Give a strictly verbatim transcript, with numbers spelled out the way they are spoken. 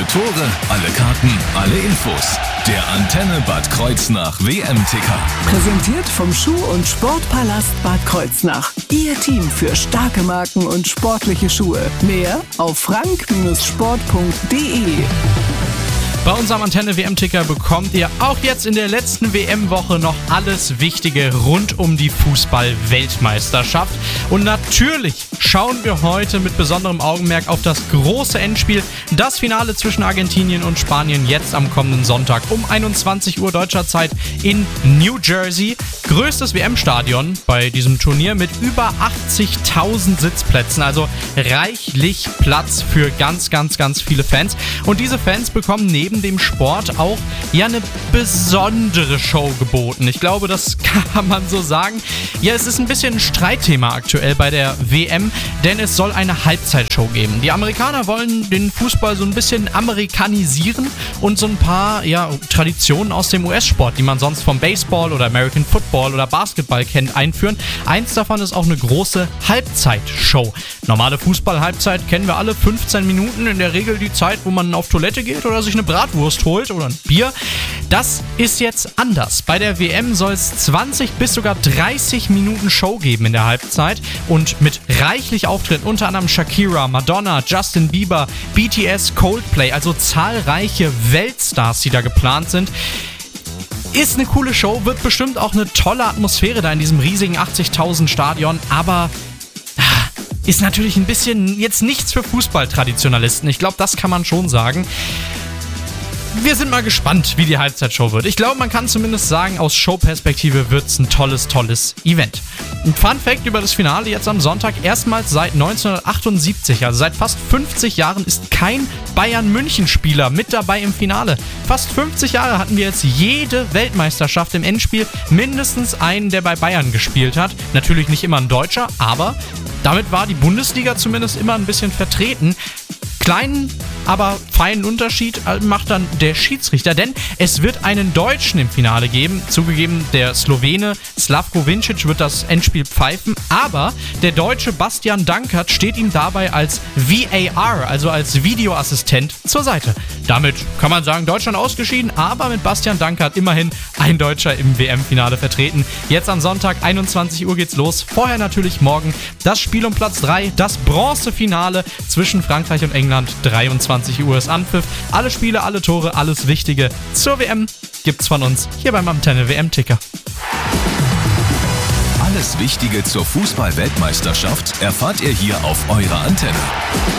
Tore, alle Karten, alle Infos. Der Antenne Bad Kreuznach W M-Ticker. Präsentiert vom Schuh- und Sportpalast Bad Kreuznach. Ihr Team für starke Marken und sportliche Schuhe. Mehr auf frank Sport punkt de. Bei unserem Antenne-W M-Ticker bekommt ihr auch jetzt in der letzten W M-Woche noch alles Wichtige rund um die Fußball-Weltmeisterschaft. Und natürlich schauen wir heute mit besonderem Augenmerk auf das große Endspiel, das Finale zwischen Argentinien und Spanien jetzt am kommenden Sonntag um einundzwanzig Uhr deutscher Zeit in New Jersey. Größtes W M-Stadion bei diesem Turnier mit über achtzigtausend Sitzplätzen, also reichlich Platz für ganz, ganz, ganz viele Fans. Und diese Fans bekommen neben dem Sport auch ja eine besondere Show geboten. Ich glaube, das kann man so sagen. Ja, es ist ein bisschen ein Streitthema aktuell bei der W M, denn es soll eine Halbzeitshow geben. Die Amerikaner wollen den Fußball so ein bisschen amerikanisieren und so ein paar ja, Traditionen aus dem U S-Sport, die man sonst vom Baseball oder American Football oder Basketball kennt, einführen. Eins davon ist auch eine große Halbzeitshow. Normale Fußball-Halbzeit kennen wir alle, fünfzehn Minuten, in der Regel die Zeit, wo man auf Toilette geht oder sich eine Bratwurst holt oder ein Bier. Das ist jetzt anders. Bei der W M soll es zwanzig bis sogar dreißig Minuten Show geben in der Halbzeit und mit reichlich Auftritten, unter anderem Shakira, Madonna, Justin Bieber, B T S, Coldplay, also zahlreiche Weltstars, die da geplant sind. Ist eine coole Show, wird bestimmt auch eine tolle Atmosphäre da in diesem riesigen achtzigtausend Stadion, aber ist natürlich ein bisschen jetzt nichts für Fußballtraditionalisten. Ich glaube, das kann man schon sagen. Wir sind mal gespannt, wie die Halbzeitshow wird. Ich glaube, man kann zumindest sagen, aus Showperspektive wird es ein tolles, tolles Event. Ein Fun-Fact über das Finale jetzt am Sonntag. Erstmals seit neunzehnhundertachtundsiebzig, also seit fast fünfzig Jahren, ist kein Bayern-München-Spieler mit dabei im Finale. Fast fünfzig Jahre hatten wir jetzt jede Weltmeisterschaft im Endspiel mindestens einen, der bei Bayern gespielt hat. Natürlich nicht immer ein Deutscher, aber damit war die Bundesliga zumindest immer ein bisschen vertreten. Kleinen, aber feinen Unterschied macht dann der Schiedsrichter, denn es wird einen Deutschen im Finale geben. Zugegeben, der Slowene Slavko Vincic wird das Endspiel pfeifen, aber der Deutsche Bastian Dankert steht ihm dabei als V A R, also als Videoassistent, zur Seite. Damit kann man sagen, Deutschland ausgeschieden, aber mit Bastian Dankert immerhin ein Deutscher im W M-Finale vertreten. Jetzt am Sonntag, einundzwanzig Uhr geht's los. Vorher natürlich morgen das Spiel um Platz drei, das Bronzefinale zwischen Frankreich und England. dreiundzwanzig Uhr ist Anpfiff. Alle Spiele, alle Tore, alles Wichtige zur W M gibt's von uns hier beim Antenne-W M-Ticker. Alles Wichtige zur Fußball-Weltmeisterschaft erfahrt ihr hier auf eurer Antenne.